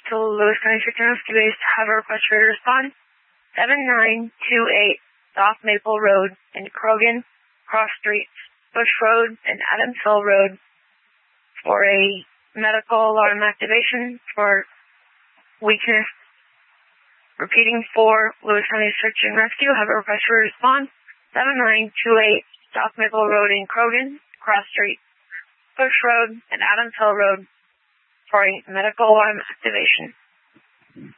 to Lewis County Search and Rescue Base to have a request for you to respond. 7928 South Maple Road in Croghan, Cross Streets, Bush Road, and Adams Hill Road for a medical alarm activation for weakness. Repeating for Lewis County Search and Rescue, have a request for a response. 7928 South Maple Road in Croghan, Cross Street, Bush Road, and Adams Hill Road for a medical alarm activation.